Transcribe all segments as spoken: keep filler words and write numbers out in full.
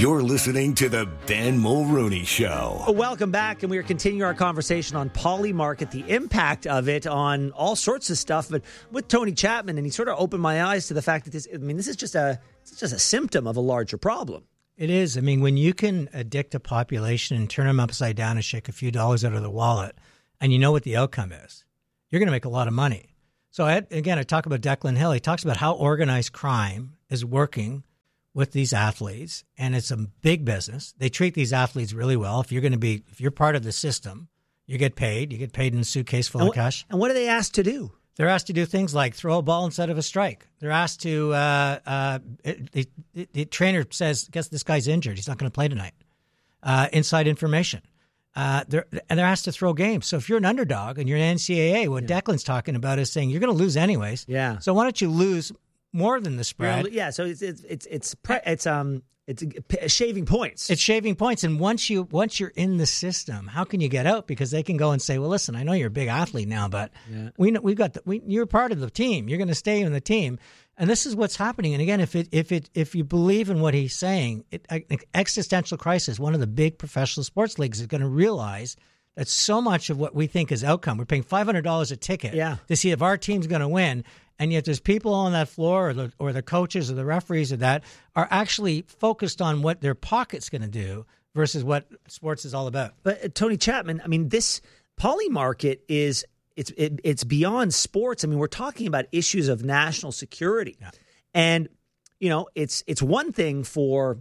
You're listening to the Ben Mulrooney Show. Welcome back, and we are continuing our conversation on Polymarket, the impact of it on all sorts of stuff. But with Tony Chapman, and he sort of opened my eyes to the fact that this, I mean, this is just a, it's just a symptom of a larger problem. It is. I mean, when you can addict a population and turn them upside down and shake a few dollars out of the wallet, and you know what the outcome is, you're going to make a lot of money. So, I, again, I talk about Declan Hill. He talks about how organized crime is working with these athletes, and it's a big business. They treat these athletes really well. If you're going to be, if you're part of the system, you get paid. You get paid in a suitcase full and of cash. And what are they asked to do? They're asked to do things like throw a ball instead of a strike. They're asked to, uh, uh, the, the, the trainer says, guess this guy's injured. He's not going to play tonight. Uh, inside information. Uh, they're, and they're asked to throw games. So if you're an underdog and you're an N C double A, what yeah. Declan's talking about is saying you're going to lose anyways. Yeah. So why don't you lose more than the spread? You're, yeah. So it's it's it's it's pre, it's um it's shaving points. It's shaving points, and once you once you're in the system, how can you get out? Because they can go and say, well, listen, I know you're a big athlete now, but yeah. we we've got the, we you're part of the team. You're going to stay in the team. And this is what's happening. And again, if it if it if you believe in what he's saying, it, existential crisis, one of the big professional sports leagues is going to realize that so much of what we think is outcome, we're paying five hundred dollars a ticket yeah. to see if our team's going to win. And yet there's people on that floor or the, or the coaches or the referees or that are actually focused on what their pocket's going to do versus what sports is all about. But uh, Tony Chapman, I mean, this Polymarket is it's it, it's beyond sports. I mean, we're talking about issues of national security. Yeah. And, you know, it's it's one thing for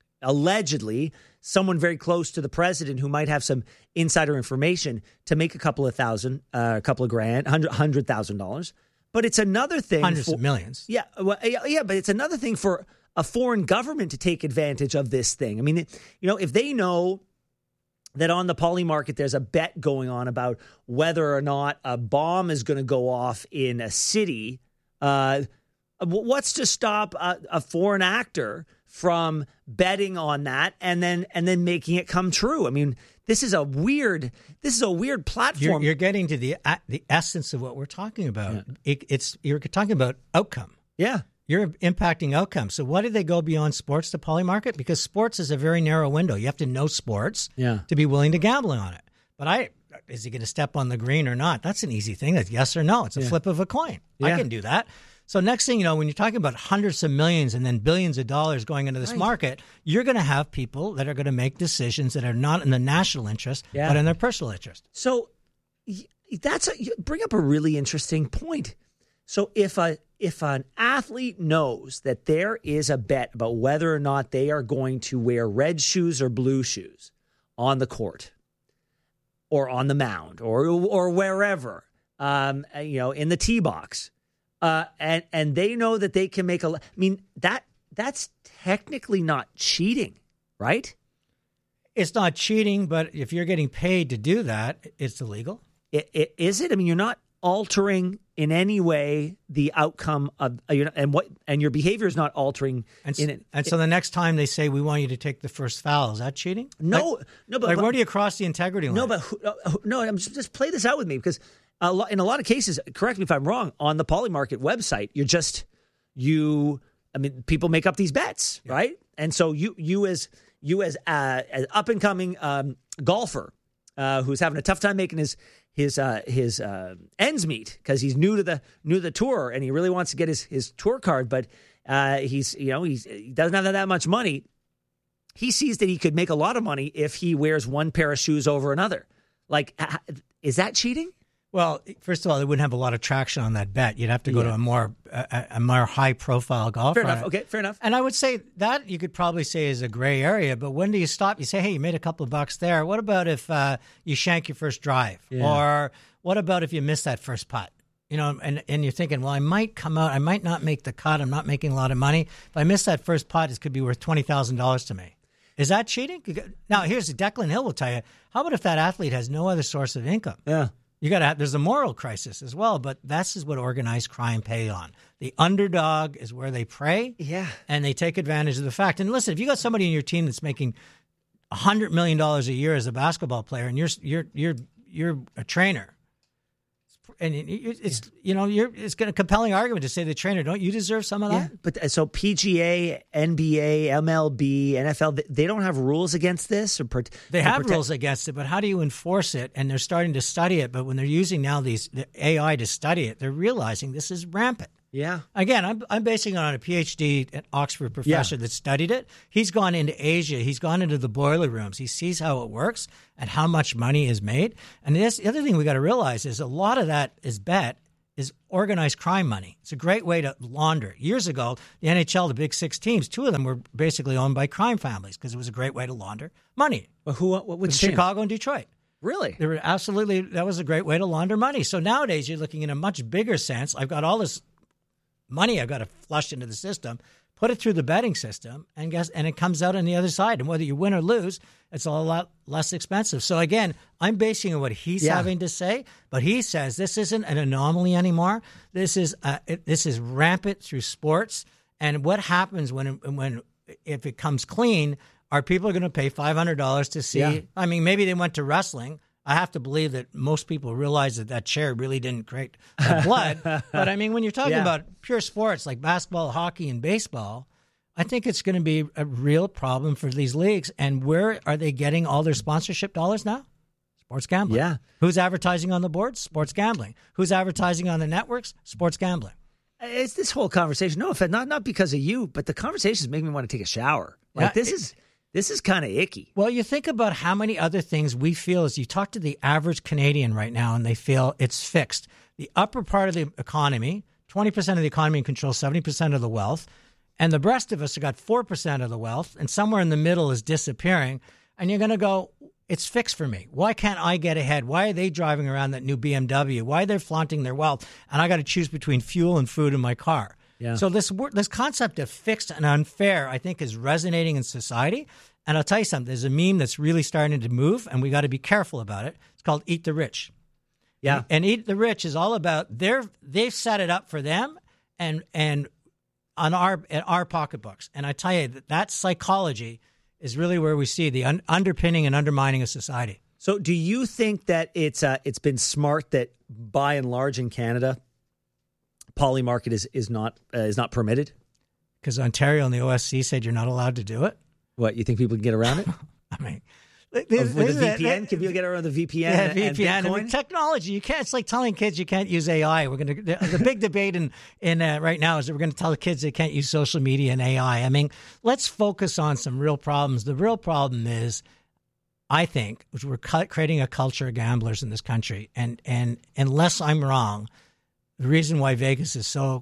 allegedly someone very close to the president who might have some insider information to make a couple of thousand, uh, a couple of grand, hundred hundred thousand dollars. But it's another thing. Hundreds for, of millions. Yeah, well, yeah, but it's another thing for a foreign government to take advantage of this thing. I mean, you know, if they know that on the Polymarket there's a bet going on about whether or not a bomb is going to go off in a city, uh, what's to stop a, a foreign actor from betting on that and then and then making it come true? I mean, this is a weird this is a weird platform. You're, you're getting to the uh, the essence of what we're talking about. Yeah. It, it's you're talking about outcome. Yeah. You're impacting outcomes. So why did they go beyond sports to Polymarket? Because sports is a very narrow window. You have to know sports yeah. to be willing to gamble on it. But I is he going to step on the green or not? That's an easy thing. That's yes or no. It's a yeah. flip of a coin. Yeah. I can do that. So next thing you know, when you're talking about hundreds of millions and then billions of dollars going into this right. market, you're going to have people that are going to make decisions that are not in the national interest, yeah. but in their personal interest. So that's a, you bring up a really interesting point. So if a if an athlete knows that there is a bet about whether or not they are going to wear red shoes or blue shoes on the court or on the mound or or wherever, um, you know, in the tee box, uh, and and they know that they can make a. I mean that that's technically not cheating, right? It's not cheating, but if you're getting paid to do that, it's illegal. It, it, is it? I mean, you're not altering in any way the outcome of uh, and what and your behavior is not altering. And, in it. and so the next time they say we want you to take the first foul, is that cheating? No, like, no, but like but, where do you cross the integrity line? No, but uh, no, I'm just, just play this out with me because a lot, in a lot of cases, correct me if I'm wrong. On the Polymarket website, you're just you. I mean, people make up these bets, yeah. right? And so you you as you as uh, an up and coming um, golfer uh, who's having a tough time making his. his uh, his uh, ends meet because he's new to the new to the tour and he really wants to get his, his tour card, but uh, he's you know he's, he doesn't have that much money. He sees that he could make a lot of money if he wears one pair of shoes over another. Like, is that cheating? Well, first of all, they wouldn't have a lot of traction on that bet. You'd have to go yeah. to a more a, a more high profile golfer. Fair enough. Okay, fair enough. And I would say that you could probably say is a gray area. But when do you stop? You say, hey, you made a couple of bucks there. What about if uh, you shank your first drive? Yeah. Or what about if you miss that first putt? You know, and, and you're thinking, well, I might come out. I might not make the cut. I'm not making a lot of money. If I miss that first putt, it could be worth twenty thousand dollars to me. Is that cheating? Now, here's Declan Hill will tell you. How about if that athlete has no other source of income? Yeah. You got to have, there's a moral crisis as well, but this is what organized crime pay on. The underdog is where they prey, yeah, and they take advantage of the fact. And listen, if you got somebody in your team that's making a hundred million dollars a year as a basketball player, and you're you're you're you're a trainer, it's And it, it, it's yeah. you know you're it's a compelling argument to say to the trainer, don't you deserve some of that? Yeah, but uh, so P G A, N B A, M L B, N F L, they don't have rules against this, or per, they have protect- rules against it. But how do you enforce it? And they're starting to study it. But when they're using now these the A I to study it, they're realizing this is rampant. Yeah. Again, I'm I'm basing it on a P H D at Oxford professor yeah. that studied it. He's gone into Asia. He's gone into the boiler rooms. He sees how it works and how much money is made. And this, the other thing we got to realize is a lot of that is bet is organized crime money. It's a great way to launder. Years ago, the N H L, the big six teams, two of them were basically owned by crime families because it was a great way to launder money. Well, who? What was Chicago and Detroit? Really? They were absolutely. That was a great way to launder money. So nowadays, you're looking in a much bigger sense. I've got all this money I've got to flush into the system, put it through the betting system, and guess and it comes out on the other side. And whether you win or lose, it's a lot less expensive. So again, I'm basing on what he's yeah. having to say, but he says this isn't an anomaly anymore. This is uh, it, this is rampant through sports. And what happens when when if it comes clean? Are people going to pay five hundred dollars to see? Yeah. I mean, maybe they went to wrestling. I have to believe that most people realize that that chair really didn't create uh, blood. But, I mean, when you're talking yeah. about pure sports like basketball, hockey, and baseball, I think it's going to be a real problem for these leagues. And where are they getting all their sponsorship dollars now? Sports gambling. Yeah. Who's advertising on the boards? Sports gambling. Who's advertising on the networks? Sports gambling. It's this whole conversation. No offense, not, not because of you, but the conversations make me want to take a shower. Like, yeah, this it, is... This is kind of icky. Well, you think about how many other things we feel as you talk to the average Canadian right now, and they feel it's fixed. The upper part of the economy, twenty percent of the economy controls seventy percent of the wealth, and the rest of us have got four percent of the wealth, and somewhere in the middle is disappearing. And you're going to go, it's fixed for me. Why can't I get ahead? Why are they driving around that new B M W? Why are they flaunting their wealth? And I got to choose between fuel and food in my car. Yeah. So this this concept of fixed and unfair, I think, is resonating in society. And I'll tell you something. There's a meme that's really starting to move, and we got to be careful about it. It's called "Eat the Rich." Yeah. And, and "Eat the Rich" is all about their they've set it up for them, and and on our in our pocketbooks. And I tell you that that psychology is really where we see the un- underpinning and undermining of society. So, do you think that it's uh, it's been smart that by and large in Canada, poly market is is not uh, is not permitted? Because Ontario and the O S C said you're not allowed to do it. What, you think people can get around it? I mean, with the V P N, can people get around the V P N? Yeah, and, V P N and I mean, technology. You can't. It's like telling kids you can't use A I. We're going to the, the big debate in in uh, right now is that we're going to tell the kids they can't use social media and A I. I mean, let's focus on some real problems. The real problem is, I think, which we're creating a culture of gamblers in this country, and and unless I'm wrong, the reason why Vegas is so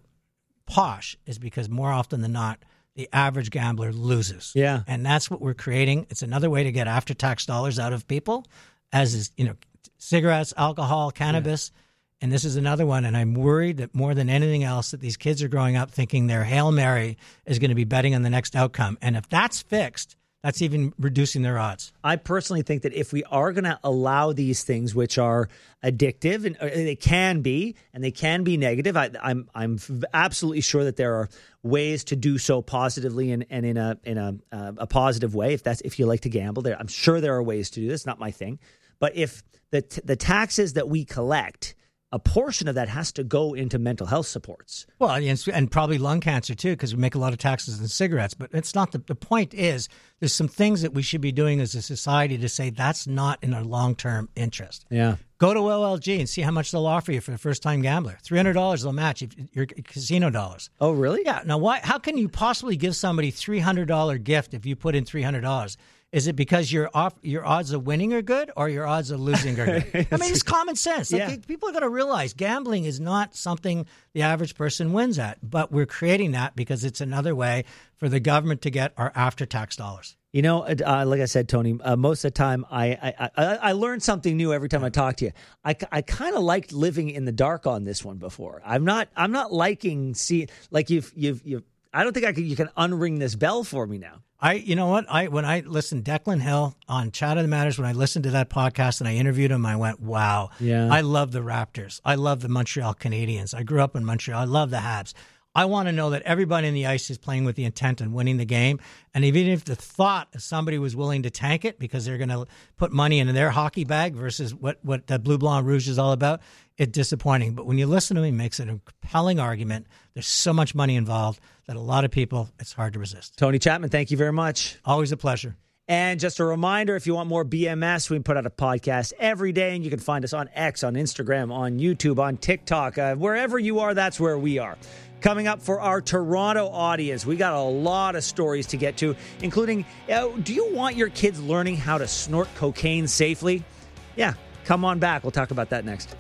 posh is because more often than not, the average gambler loses. Yeah. And that's what we're creating. It's another way to get after-tax dollars out of people, as is, you know, cigarettes, alcohol, cannabis. Yeah. And this is another one. And I'm worried that more than anything else that these kids are growing up thinking their Hail Mary is going to be betting on the next outcome. And if that's fixed, that's even reducing their odds. I personally think that if we are going to allow these things, which are addictive, and they can be, and they can be negative, I, I'm I'm absolutely sure that there are ways to do so positively and, and in a in a uh, a positive way. If that's if you like to gamble, there I'm sure there are ways to do this. Not my thing, but if the t- the taxes that we collect, a portion of that has to go into mental health supports. Well, and, and probably lung cancer, too, because we make a lot of taxes on cigarettes. But it's not the, the point is there's some things that we should be doing as a society to say that's not in our long-term interest. Yeah. Go to O L G and see how much they'll offer you for a first-time gambler. three hundred dollars they'll match if your casino dollars. Oh, really? Yeah. Now, why? How can you possibly give somebody a three hundred dollars gift if you put in three hundred dollars? Is it because your off, your odds of winning are good or your odds of losing are good? I mean, it's common sense. Like, yeah. People are going to realize gambling is not something the average person wins at, but we're creating that because it's another way for the government to get our after-tax dollars. You know, uh, like I said, Tony, uh, most of the time I, I, I, I learn something new every time I talk to you. I, I kind of liked living in the dark on this one before. I'm not I'm not liking see like you've you've you've. I don't think I could. You can unring this bell for me now. I, you know what? I when I listened Declan Hill on Chat of the Matters, when I listened to that podcast and I interviewed him, I went, "Wow, yeah, I love the Raptors. I love the Montreal Canadiens. I grew up in Montreal. I love the Habs. I want to know that everybody in the ice is playing with the intent of winning the game. And even if the thought of somebody was willing to tank it because they're going to put money into their hockey bag versus what, what the Bleu Blanc Rouge is all about, it's disappointing. But when you listen to him, he makes an compelling argument. There's so much money involved that a lot of people, it's hard to resist. Tony Chapman, thank you very much. Always a pleasure. And just a reminder, if you want more B M S, we put out a podcast every day, and you can find us on X, on Instagram, on YouTube, on TikTok. Uh, wherever you are, that's where we are. Coming up for our Toronto audience, we got a lot of stories to get to, including, uh, do you want your kids learning how to snort cocaine safely? Yeah, come on back. We'll talk about that next.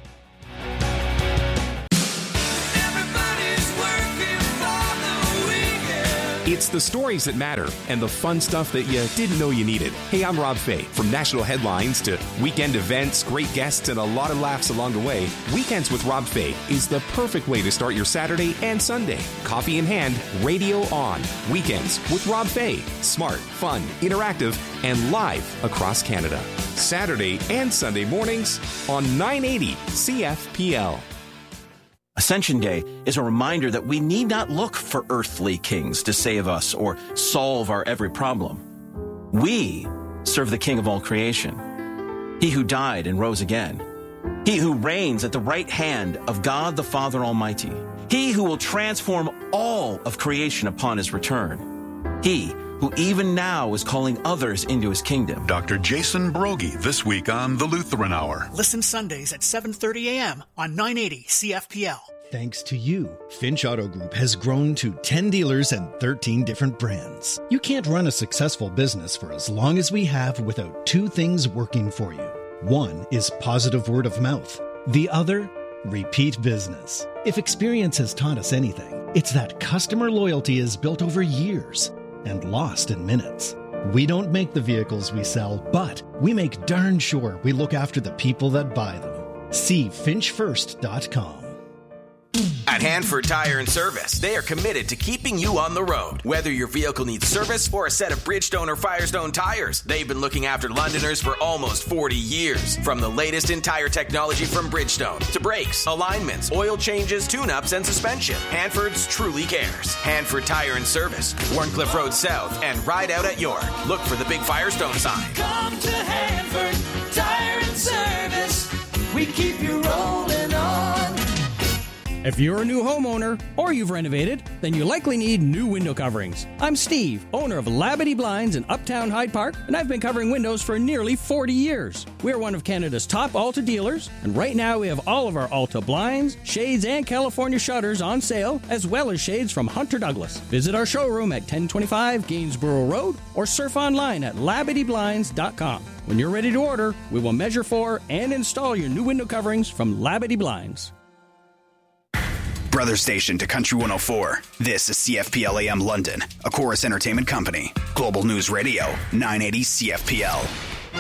It's the stories that matter and the fun stuff that you didn't know you needed. Hey, I'm Rob Fay. From national headlines to weekend events, great guests, and a lot of laughs along the way, Weekends with Rob Fay is the perfect way to start your Saturday and Sunday. Coffee in hand, radio on. Weekends with Rob Fay. Smart, fun, interactive, and live across Canada. Saturday and Sunday mornings on nine eighty C F P L. Ascension Day is a reminder that we need not look for earthly kings to save us or solve our every problem. We serve the King of all creation, He who died and rose again, He who reigns at the right hand of God the Father Almighty, He who will transform all of creation upon His return, He who even now is calling others into His kingdom. Doctor Jason Brogy this week on The Lutheran Hour. Listen Sundays at seven thirty a.m. on nine eighty C F P L. Thanks to you, Finch Auto Group has grown to ten dealers and thirteen different brands. You can't run a successful business for as long as we have without two things working for you. One is positive word of mouth. The other, repeat business. If experience has taught us anything, it's that customer loyalty is built over years and lost in minutes. We don't make the vehicles we sell, but we make darn sure we look after the people that buy them. See finch first dot com. At Hanford Tire and Service, they are committed to keeping you on the road. Whether your vehicle needs service or a set of Bridgestone or Firestone tires, they've been looking after Londoners for almost forty years. From the latest in tire technology from Bridgestone to brakes, alignments, oil changes, tune-ups, and suspension, Hanford's truly cares. Hanford Tire and Service, Warncliffe Road South, and Ride Out at York. Look for the big Firestone sign. Come to Hanford Tire and Service. We keep you rolling on. If you're a new homeowner or you've renovated, then you likely need new window coverings. I'm Steve, owner of Labadee Blinds in Uptown Hyde Park, and I've been covering windows for nearly forty years. We're one of Canada's top Alta dealers, and right now we have all of our Alta blinds, shades, and California shutters on sale, as well as shades from Hunter Douglas. Visit our showroom at ten twenty-five Gainsborough Road or surf online at labadee blinds dot com. When you're ready to order, we will measure for and install your new window coverings from Labadee Blinds. Brother station to Country one oh four. This is C F P L A M London, a Chorus Entertainment Company. Global News Radio, nine eighty C F P L.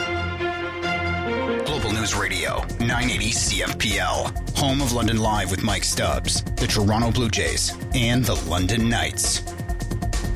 Global News Radio, nine eighty C F P L. Home of London Live with Mike Stubbs, the Toronto Blue Jays, and the London Knights.